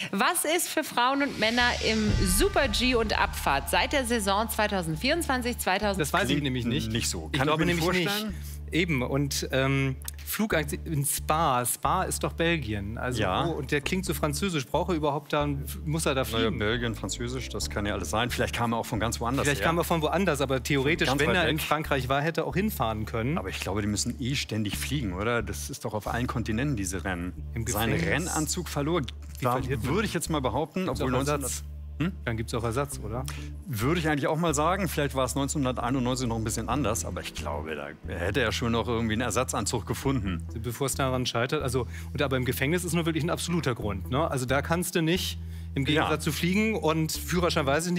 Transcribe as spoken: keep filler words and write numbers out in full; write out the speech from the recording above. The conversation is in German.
Was ist für Frauen und Männer im Super-G und Abfahrt seit der Saison zweitausendvierundzwanzig, zweitausendfünfzig? Das weiß ich nämlich nicht. Nicht so. Ich Kann glaube ich mir nämlich nicht. vorstellen? Eben. Und ähm, Flug in Spa. Spa ist doch Belgien. Also, Ja. oh, und der klingt so französisch. Braucht er überhaupt da, muss er da Naja, fliegen? Belgien, Französisch, das kann ja alles sein. Vielleicht kam er auch von ganz woanders Vielleicht her. kam er von woanders, aber theoretisch, Ganz wenn weit er in weg. Frankreich war, hätte er auch hinfahren können. Aber ich glaube, die müssen eh ständig fliegen, oder? Das ist doch auf allen Kontinenten, diese Rennen. Im Sein Gefängnis. Rennanzug verlor, war, verliert man? würde ich jetzt mal behaupten, Gibt's obwohl auch neunzehnhundert Ersatz? Dann gibt es auch Ersatz, oder? Würde ich eigentlich auch mal sagen. Vielleicht war es neunzehnhunderteinundneunzig noch ein bisschen anders, aber ich glaube, da hätte er schon noch irgendwie einen Ersatzanzug gefunden. Bevor es daran scheitert. Also, und aber im Gefängnis ist nur wirklich ein absoluter Grund. Ne? Also da kannst du nicht, im Gegensatz Ja. zu fliegen und Führerschein weiß ich nicht,